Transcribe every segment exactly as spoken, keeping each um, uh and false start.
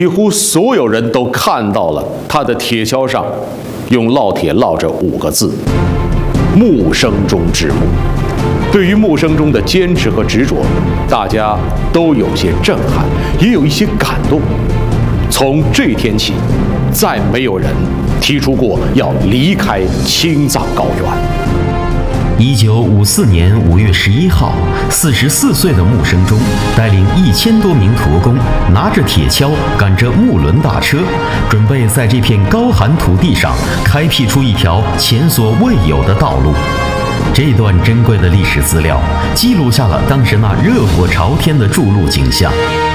几乎所有人都看到了他的铁锹上用烙铁烙着五个字：木生中之木。对于木生中的坚持和执着，大家都有些震撼，也有一些感动。从这天起，再没有人提出过要离开青藏高原。 一九五四年五月十一号，四十四岁的穆生中带领一千多名驼工，拿着铁锹，赶着木轮大车，准备在这片高寒土地上开辟出一条前所未有的道路。这段珍贵的历史资料记录下了当时那热火朝天的筑路景象。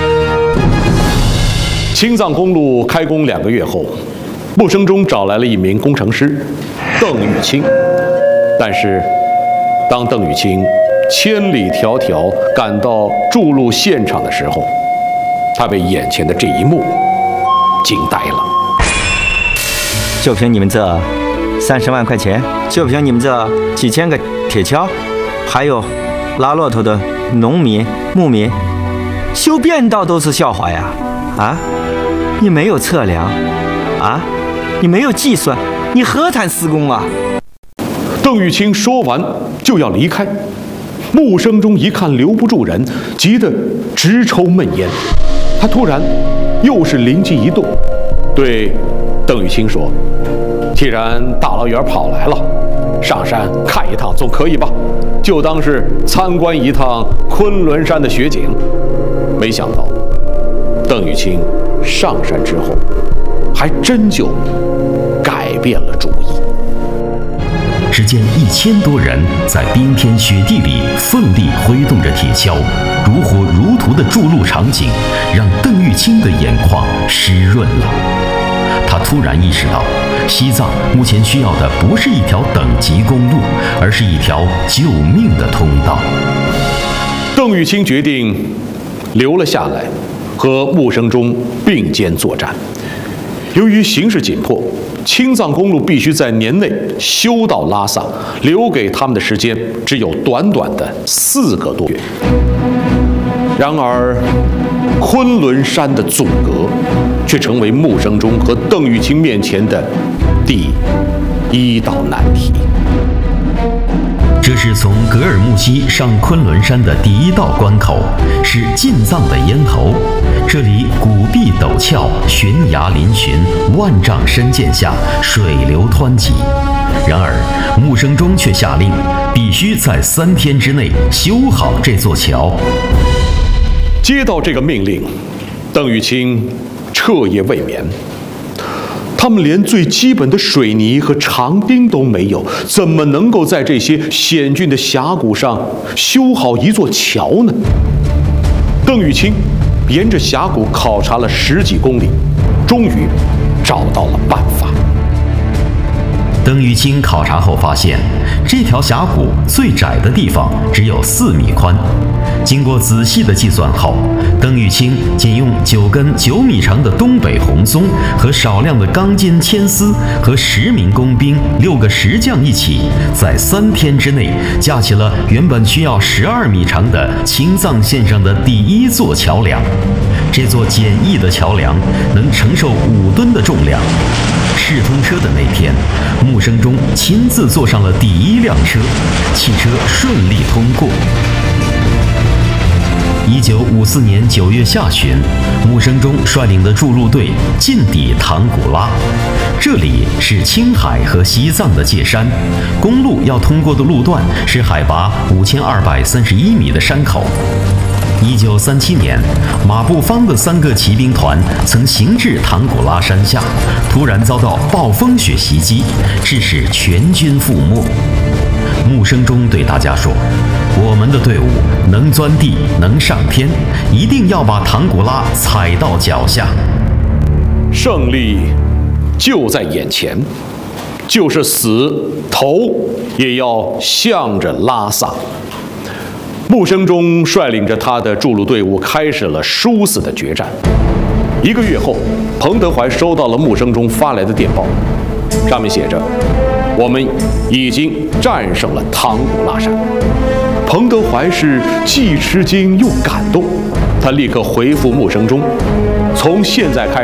青藏公路开工两个月后，穆生中找来了一名工程师邓玉清，但是当邓玉清千里迢迢赶到筑路现场的时候，他被眼前的这一幕惊呆了。 就凭你们这三十万块钱，就凭你们这几千个铁锹，还有拉骆驼的农民、牧民，修便道都是笑话呀！啊，你没有测量，啊，你没有计算，你何谈施工啊？ 邓玉清说完就要离开，穆生中一看留不住人，急得直抽闷烟。他突然又是灵机一动，对邓玉清说：“既然大老远跑来了，上山看一趟总可以吧？就当是参观一趟昆仑山的雪景。”没想到，邓玉清上山之后，还真就改变了主意。 只见一千多人在冰天雪地里奋力挥动着铁锹，如火如荼的筑路场景让邓玉清的眼眶湿润了。他突然意识到，西藏目前需要的不是一条等级公路，而是一条救命的通道。 邓玉清决定留了下来，和穆生中并肩作战。由于形势紧迫，青藏公路必须在年内修到拉萨，留给他们的时间只有短短的四个多月。然而，昆仑山的阻隔却成为穆生中和邓玉清面前的第一道难题。 这是从格尔木溪上昆仑山的第一道关口，是进藏的咽喉。这里古壁陡峭，悬崖嶙峋，万丈深涧下水流湍急。然而，穆生中却下令，必须在三天之内修好这座桥。 接到这个命令，邓玉清彻夜未眠。他们连最基本的水泥和长钉都没有，怎么能够在这些险峻的峡谷上修好一座桥呢？邓玉清沿着峡谷考察了十几公里，终于找到了办法。 邓玉清考察后发现，这条峡谷最窄的地方只有四米宽。经过仔细的计算后，邓玉清仅用九根九米长的东北红松和少量的钢筋铅丝和十名工兵、六个石匠一起，在三天之内架起了原本需要十二米长的青藏线上的第一座桥梁。这座简易的桥梁能承受五吨的重量。试通车的那天，穆生中亲自坐上了第一辆车，汽车顺利通过。一九五四年九月下旬，穆生中率领的筑路队进抵唐古拉，这里是青海和西藏的界山，公路要通过的路段是海拔五千二百三十一米的山口。一九三七年，马步芳的三个骑兵团曾行至唐古拉山下，突然遭到暴风雪袭击，致使全军覆没。穆生中对大家说：“我们的队伍能钻地，能上天，一定要把唐古拉踩到脚下。” 胜利就在眼前，就是死，头也要向着拉萨。穆生中率领着他的筑路队伍开始了殊死的决战。一个月后，彭德怀收到了穆生中发来的电报，上面写着：“我们已经战胜了唐古拉山。”彭德怀是既吃惊又感动，他立刻回复穆生中：“从现在开始。”